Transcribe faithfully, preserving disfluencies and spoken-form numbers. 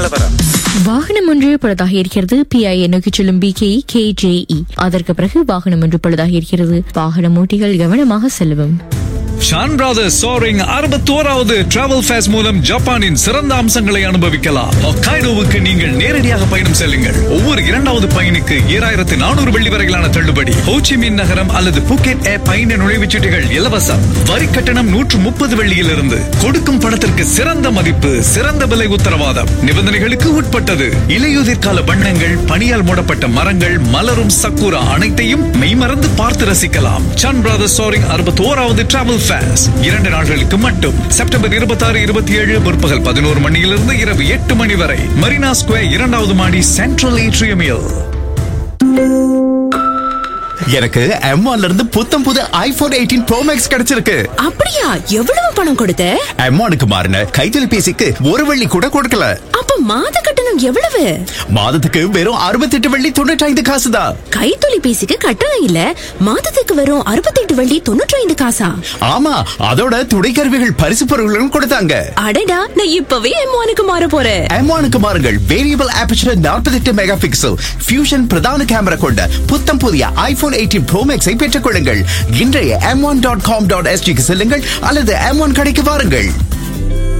நிலவரம். வாகனம் ஒன்று பழுதாக இருக்கிறது. பிஐ நோக்கி செல்லும் பிகே கேஜேஇ. அதற்கு பிறகு வாகனம் ஒன்று பழுதாக இருக்கிறது. வாகன ஓட்டிகள் கவனமாக செல்லவும். Shawn brothers soaring அறுபத்தோராவது travel face மூலம் ஜப்பானின் சிறந்த அம்சங்களை அனுபவிக்கலாம். ஹொக்காய்டோவுக்கு நீங்கள் நேரடியாக பயணம் செல்லுங்கள். ஒவ்வொரு இரண்டாவது பயணிக்கு ஏழாயிரத்து நானூறு வெள்ளி வரையிலான தள்ளுபடி. ஹோச்சிமின் நகரம் அல்லது புக்கெட் ஏர் பயண நுழைவுச்சீட்டுகள் இலவசம். வரி கட்டணம் நூற்று முப்பது வெள்ளியிலிருந்து. கொடுக்கும் பணத்திற்கு சிறந்த மதிப்பு, சிறந்த விலை உத்தரவாதம். நிபந்தனைகளுக்கு உட்பட்டது. இலையுதிர் கால வண்ணங்கள், பனியால் மூடப்பட்ட மரங்கள், மலரும் சக்குரா அனைத்தையும் மெய்மறந்து பார்த்து ரசிக்கலாம். ஷான் பிரதர்ஸ் சோரிங் அறுபத்தோராவது டிராவல் இரண்டு நாட்களுக்கு மட்டும். செப்டம்பர் இருபத்தி ஆறு இருபத்தி ஏழு முற்பகல் பதினோரு மணியிலிருந்து இரவு எட்டு மணி வரை மரீனா ஸ்கொயர் இரண்டாவது மாடி சென்ட்ரல் ஏட்ரியமில். எனக்கு எம் ஒன்ல இருந்து புத்தம் புது ஐபோன் எயிட்டீன் ப்ரோ மேக்ஸ் கிடைச்சிருக்கு. அப்படியா? எவ்வளவு பணம் கொடுத்த? எம் ஒன்னுக்கு மாறின கைத்தொலைபேசிக்கு ஒரு வெள்ளி கூட கொடுக்கல. அப்ப மாத கட்டணம் எவ்வளவு? மாதத்துக்கு வெறும் அறுபத்தி எட்டு வெள்ளி தொண்ணூற்றி ஐந்து காசு தான். கைத்தொலைபேசிக்கு கட்டணம் இல்ல, மாதத்துக்கு வெறும் அறுபத்தி எட்டு வெள்ளி தொண்ணூற்றி ஐந்து காசா? ஆமா, அதோட துணைக்கருவிகள் பரிசு பொருட்களும் கொடுத்தாங்க. அடடா, நான் இப்பவே எம் ஒன்னுக்கு மாற போறேன். எம் ஒன்னுக்கு மாறுங்கள். வேரியபிள் ஆபர்ச்சர் நாற்பத்தி எட்டு மெகா பிக்சல் ஃபியூஷன் பிரதான கேமரா கொண்ட புத்தம் புதிய ஐபோன் எயிட்டீன் ப்ரோ மேக்ஸை பெற்றுக் கொள்ளுங்கள். இன்றைய M one dot com dot எஸ்டிக்கு செல்லுங்கள் அல்லது எம் ஒன் கடைக்கு வாருங்கள்.